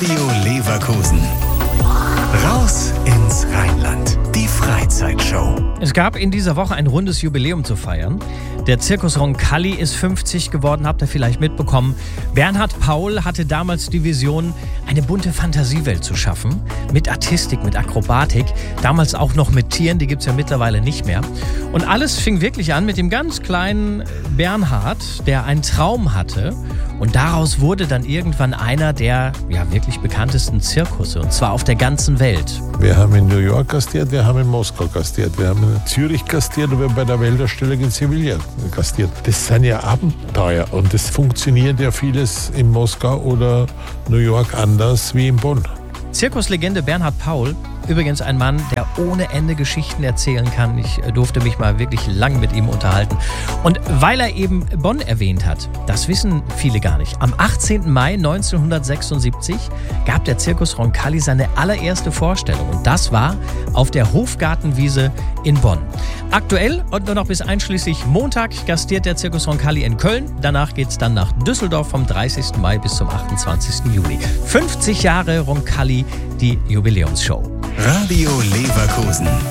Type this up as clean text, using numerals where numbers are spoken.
Radio Leverkusen. Raus ins Rheinland. Die Freizeitshow. Es gab in dieser Woche ein rundes Jubiläum zu feiern. Der Zirkus Roncalli ist 50 geworden, habt ihr vielleicht mitbekommen. Bernhard Paul hatte damals die Vision, eine bunte Fantasiewelt zu schaffen. Mit Artistik, mit Akrobatik. Damals auch noch mit Tieren, die gibt es ja mittlerweile nicht mehr. Und alles fing wirklich an mit dem ganz kleinen Bernhard, der einen Traum hatte. Und daraus wurde dann irgendwann einer der wirklich bekanntesten Zirkusse. Und zwar auf der ganzen Welt. Wir haben in New York gastiert, wir haben in Moskau gastiert, wir haben in Zürich gastiert und wir haben bei der Weltausstellung in Sevilla gastiert. Das sind ja Abenteuer und es funktioniert ja vieles in Moskau oder New York anders wie in Bonn. Zirkuslegende Bernhard Paul, übrigens ein Mann, der ohne Ende Geschichten erzählen kann. Ich durfte mich mal wirklich lang mit ihm unterhalten. Und weil er eben Bonn erwähnt hat, das wissen viele gar nicht. Am 18. Mai 1976 gab der Zirkus Roncalli seine allererste Vorstellung. Und das war auf der Hofgartenwiese in Bonn. Aktuell und nur noch bis einschließlich Montag gastiert der Zirkus Roncalli in Köln. Danach geht es dann nach Düsseldorf vom 30. Mai bis zum 28. Juli. 50 Jahre Roncalli, die Jubiläumsshow. Radio Leverkusen.